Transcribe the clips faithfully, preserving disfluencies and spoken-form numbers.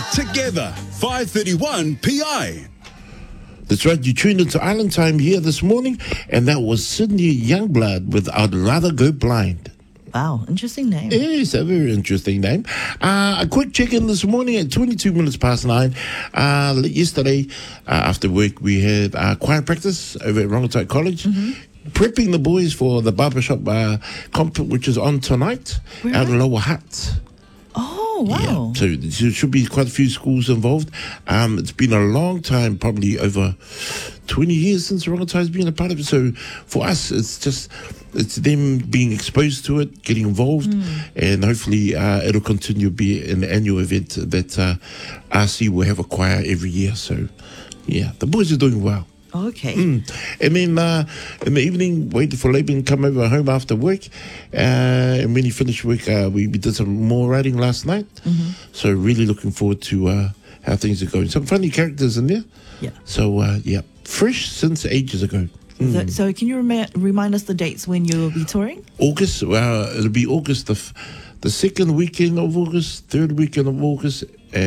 Together, five thirty-one P I. That's right, you tuned into Island Time here this morning, and that was Sydney Youngblood with I'd Rather Go Blind. Wow, interesting name. Yes, a very interesting name. Uh, a quick check-in this morning at twenty-two minutes past nine. Uh, yesterday, uh, after work, we had uh, choir practice over at Rongotai College. Mm-hmm. Prepping the boys for the barbershop uh, comp, which is on tonight Where out in Lower Hutt. Oh, wow. Yeah, so there should be quite a few schools involved. Um, it's been a long time, probably over twenty years since Rongotai has been a part of it. So for us, it's just, it's them being exposed to it, getting involved, mm. and hopefully uh, it'll continue to be an annual event that uh, R C will have a choir every year. So, yeah, the boys are doing well. Okay. Mm. And then uh, in the evening, waited for Laban to come over home after work. Uh, and when he finished work, uh, we, we did some more writing last night. Mm-hmm. So really looking forward to uh, how things are going. Some funny characters in there. Yeah. So, uh, yeah, fresh since ages ago. Mm. So, so can you rem- remind us the dates when you'll be touring? August. Well, it'll be August, the, f- the second weekend of August, third weekend of August,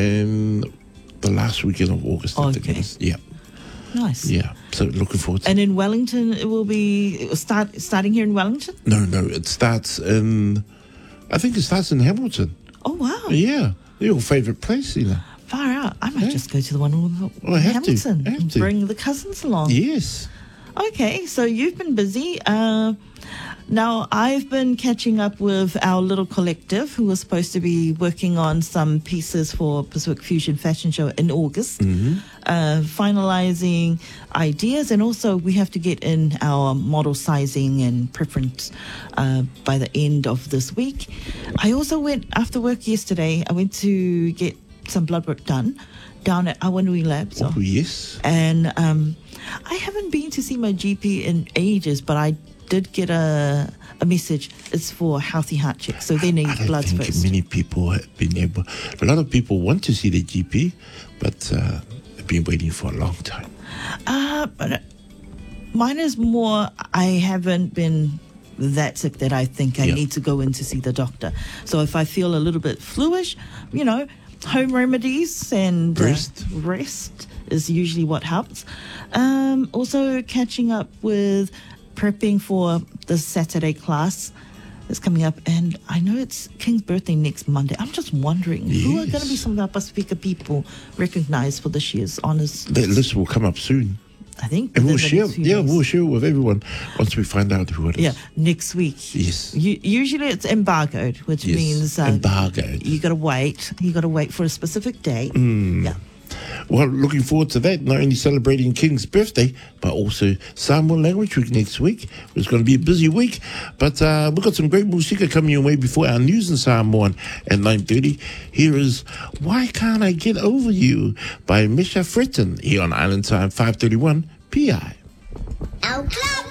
and the last weekend of August. I Okay. think it is. Yeah. Nice. Yeah, so looking forward to it. And in Wellington, it will be start starting here in Wellington? No, no, it starts in, I think it starts in Hamilton. Oh, wow. Yeah, your favourite place, you know. Far out. I might Yeah. just go to the one in Well, I have to, Hamilton I have and to. bring the cousins along. Yes. Okay, so you've been busy. Uh, now, I've been catching up with our little collective who was supposed to be working on some pieces for Pacific Fusion Fashion Show in August, mm-hmm. uh, finalizing ideas, and also we have to get in our model sizing and preference uh, by the end of this week. I also went, after work yesterday, I went to get some blood work done down at Awanui Labs. Oh, yes. And um, I haven't been to see my G P in ages, but I did get a a message. It's for healthy heart check, so they need I don't bloods think first. many people have been able, a lot of people want to see their G P, but uh, they've been waiting for a long time. Uh, but uh, mine is more, I haven't been that sick that I think I Yeah. need to go in to see the doctor. So if I feel a little bit fluish, you know, home remedies and uh, Rest. rest is usually what helps. Um, also catching up with prepping for the Saturday class that's coming up, and I know it's King's birthday next Monday. I'm just wondering who are going to be Yes. some of our Pacifica people recognized for this year's honours. That list will come up soon. I think. And we'll within the share, next few yeah, days. we'll share with everyone once we find out who it is. Yeah, next week. Yes. U- usually it's embargoed, which Yes, means uh, embargoed. You got to wait. You got to wait for a specific date. Mm. Yeah. Well, looking forward to that. Not only celebrating King's birthday, but also Samoan Language Week next week. It's going to be a busy week. But uh, we've got some great musika coming your way before our news in Samoan at nine thirty. Here is Why Can't I Get Over You by Misha Fretton here on Island Time five thirty-one P I. Our club